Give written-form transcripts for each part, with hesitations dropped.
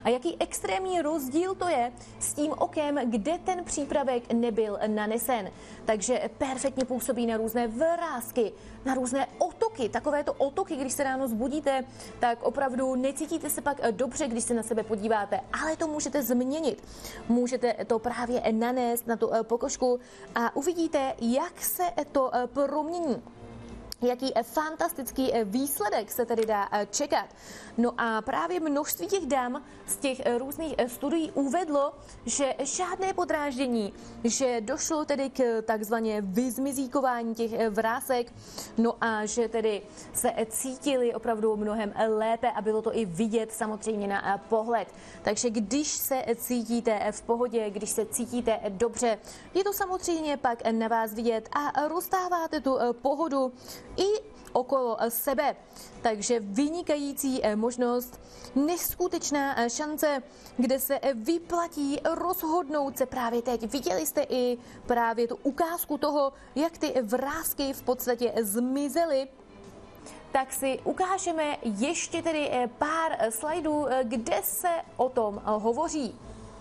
A jaký extrémní rozdíl to je s tím okem, kde ten přípravek nebyl nanesen. Takže perfektně působí na různé vrásky, na různé otoky. Takovéto otoky, když se ráno zbudíte, tak opravdu necítíte se pak dobře, když se na sebe podíváte. Ale to můžete změnit. Můžete to právě nanést na tu pokožku a uvidíte, jak se to promění. Jaký fantastický výsledek se tedy dá čekat. No a právě množství těch dam z těch různých studií uvedlo, že žádné podráždění, že došlo tedy k takzvaně vyzmizíkování těch vrásek, no a že tedy se cítili opravdu mnohem lépe a bylo to i vidět samozřejmě na pohled. Takže když se cítíte v pohodě, když se cítíte dobře, je to samozřejmě pak na vás vidět a rozdáváte tu pohodu i okolo sebe. Takže vynikající možnost, neskutečná šance, kde se vyplatí rozhodnout se právě teď. Viděli jste i právě tu ukázku toho, jak ty vrásky v podstatě zmizely. Tak si ukážeme ještě tedy pár slajdů, kde se o tom hovoří.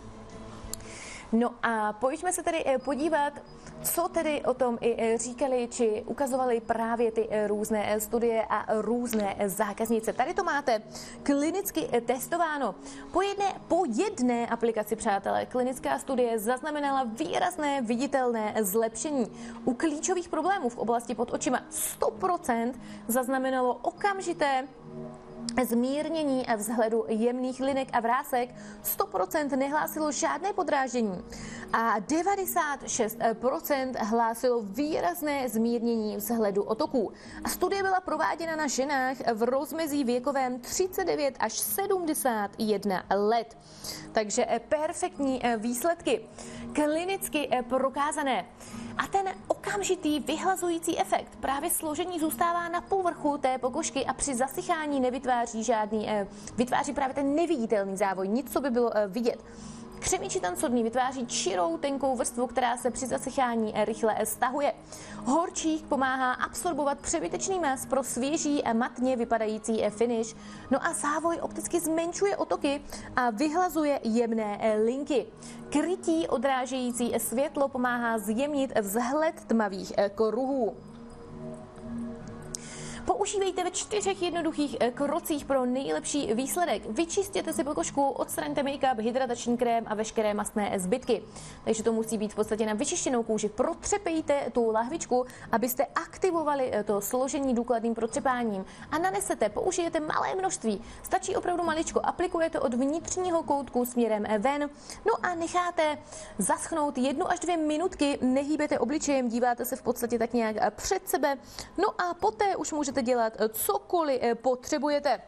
No a pojďme se tedy podívat, co tedy o tom i říkali, či ukazovali právě ty různé studie a různé zákaznice. Tady to máte klinicky testováno. Po jedné aplikaci, přátelé, klinická studie zaznamenala výrazné viditelné zlepšení. U klíčových problémů v oblasti pod očima 100% zaznamenalo okamžité zmírnění vzhledu jemných linek a vrásek, 100% nehlásilo žádné podráždění a 96% hlásilo výrazné zmírnění vzhledu otoků. A studie byla prováděna na ženách v rozmezí věkovém 39 až 71 let. Takže perfektní výsledky, klinicky prokázané. A ten okamžitý vyhlazující efekt, právě složení zůstává na povrchu té pokožky a při zasychání vytváří právě ten neviditelný závoj, nic, co by bylo vidět. Křemičitan sodný vytváří čirou, tenkou vrstvu, která se při zasychání rychle stahuje. Horčík pomáhá absorbovat přebytečný maz pro svěží a matně vypadající finish. No a závoj opticky zmenšuje otoky a vyhlazuje jemné linky. Krytí odrážející světlo pomáhá zjemnit vzhled tmavých kruhů. Používejte ve 4 jednoduchých krocích pro nejlepší výsledek. Vyčistěte si pokožku, odstraňte make-up, hydratační krém a veškeré mastné zbytky. Takže to musí být v podstatě na vyčištěnou kůži. Protřepejte tu lahvičku, abyste aktivovali to složení důkladným protřepáním. A nanesete, použijete malé množství. Stačí opravdu maličko. Aplikujete od vnitřního koutku směrem ven. No a necháte zaschnout 1 až 2 minutky. Nehýbete obličejem, díváte se v podstatě tak nějak před sebe. No a poté už můžete dělat cokoliv potřebujete.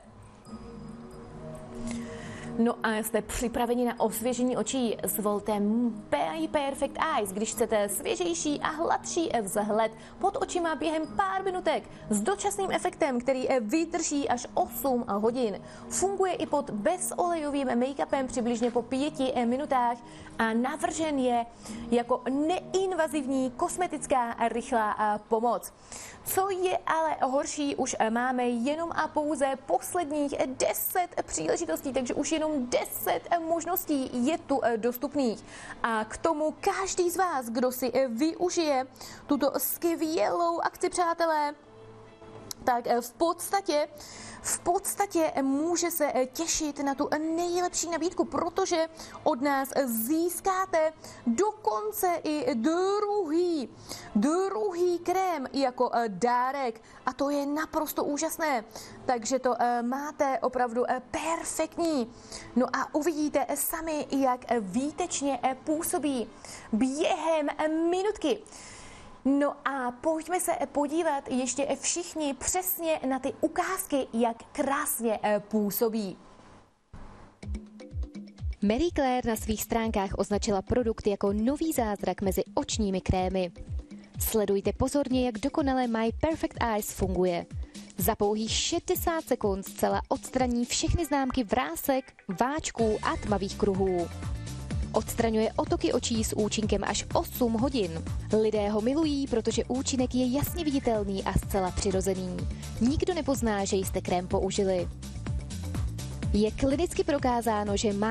No a jste připraveni na osvěžení očí? Zvolte Perfect Eyes, když chcete svěžejší a hladší vzhled pod očima během pár minutek s dočasným efektem, který vydrží až 8 hodin. Funguje i pod bezolejovým make-upem přibližně po 5 minutách a navržen je jako neinvazivní kosmetická a rychlá pomoc. Co je ale horší, už máme jenom a pouze posledních 10 příležitostí, takže už jenom 10 možností je tu dostupných. A k tomu každý z vás, kdo si využije tuto skvělou akci, přátelé, tak v podstatě může se těšit na tu nejlepší nabídku, protože od nás získáte dokonce i druhý krém jako dárek a to je naprosto úžasné. Takže to máte opravdu perfektní. No a uvidíte sami, jak výtečně působí během minutky. No a pojďme se podívat ještě všichni přesně na ty ukázky, jak krásně působí. Marie Claire na svých stránkách označila produkt jako nový zázrak mezi očními krémy. Sledujte pozorně, jak dokonale My Perfect Eyes funguje. Za pouhých 60 sekund zcela odstraní všechny známky vrásek, váčků a tmavých kruhů. Odstraňuje otoky očí s účinkem až 8 hodin. Lidé ho milují, protože účinek je jasně viditelný a zcela přirozený. Nikdo nepozná, že jste krém použili. Je klinicky prokázáno, že má